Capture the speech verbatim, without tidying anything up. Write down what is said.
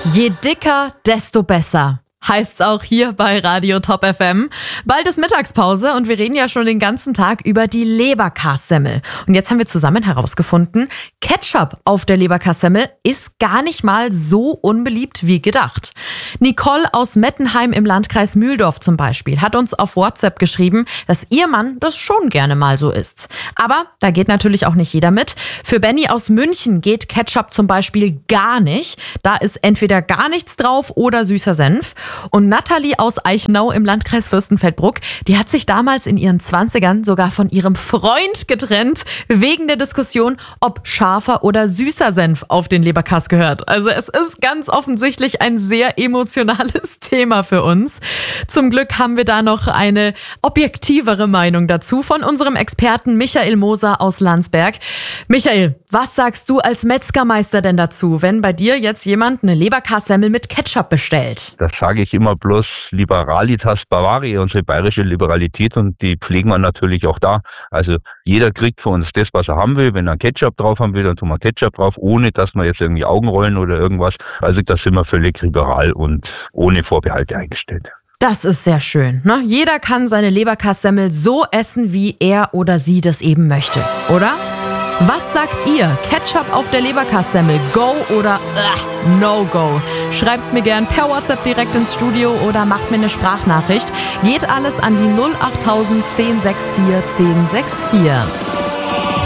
Je dicker, desto besser. Heißt's auch hier bei Radio Top F M. Bald ist Mittagspause und wir reden ja schon den ganzen Tag über die Leberkassemmel. Und jetzt haben wir zusammen herausgefunden, Ketchup auf der Leberkassemmel ist gar nicht mal so unbeliebt wie gedacht. Nicole aus Mettenheim im Landkreis Mühldorf zum Beispiel hat uns auf WhatsApp geschrieben, dass ihr Mann das schon gerne mal so isst. Aber da geht natürlich auch nicht jeder mit. Für Benny aus München geht Ketchup zum Beispiel gar nicht. Da ist entweder gar nichts drauf oder süßer Senf. Und Nathalie aus Eichenau im Landkreis Fürstenfeldbruck, die hat sich damals in ihren zwanzigern sogar von ihrem Freund getrennt, wegen der Diskussion, ob scharfer oder süßer Senf auf den Leberkass gehört. Also es ist ganz offensichtlich ein sehr emotionales Thema für uns. Zum Glück haben wir da noch eine objektivere Meinung dazu von unserem Experten Michael Moser aus Landsberg. Michael, was sagst du als Metzgermeister denn dazu, wenn bei dir jetzt jemand eine Leberkassemmel mit Ketchup bestellt? Das sage ich immer bloß Liberalitas Bavaria, unsere bayerische Liberalität, und die pflegen wir natürlich auch da. Also jeder kriegt von uns das, was er haben will. Wenn er Ketchup drauf haben will, dann tun wir Ketchup drauf, ohne dass wir jetzt irgendwie Augen rollen oder irgendwas. Also da sind wir völlig liberal und ohne Vorbehalte eingestellt. Das ist sehr schön, ne? Jeder kann seine Leberkassemmel so essen, wie er oder sie das eben möchte, oder? Was sagt ihr? Ketchup auf der Leberkassemmel, go oder uh, no go? Schreibt's mir gern per WhatsApp direkt ins Studio oder macht mir eine Sprachnachricht. Geht alles an die null acht null null null eins sechs vier eins null sechs vier.